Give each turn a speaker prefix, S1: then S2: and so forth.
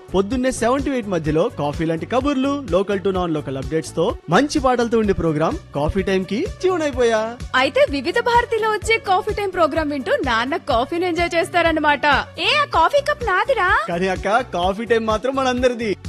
S1: పొద్దున్నే 7 to 8 మధ్యలో coffee లాంటి కబుర్లు, local to non local updates తో మంచి పాటలతో ఉండే ప్రోగ్రామ్ కాఫీ టైం కి ట్యూన్ అయిపోయా.
S2: అయితే వివిధ భారతిలో వచ్చే కాఫీ టైం ప్రోగ్రామ్ వింటూ నాన్న కాఫీని ఎంజాయ్ చేస్తారన్నమాట. ఆ కాఫీ కప్ నాదిరా.
S1: కానీ అక్క, కాఫీ టైం మాత్రం మనందరిది.